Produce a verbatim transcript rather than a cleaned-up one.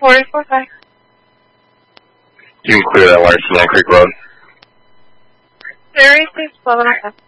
four eight four five. You can clear that wire to Long Creek Road. Zero eight six, eleven oh five.